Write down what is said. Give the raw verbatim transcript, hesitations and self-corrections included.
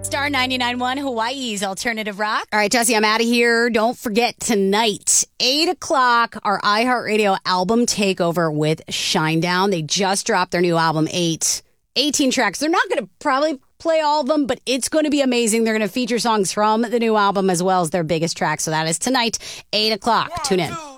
Star ninety-nine point one, Hawaii's Alternative Rock. All right, Jesse, I'm out of here. Don't forget tonight, eight o'clock, our iHeartRadio album takeover with Shinedown. They just dropped their new album, eight. eighteen tracks. They're not going to probably play all of them, but it's going to be amazing. They're going to feature songs from the new album as well as their biggest tracks. So that is tonight, eight o'clock. Tune in.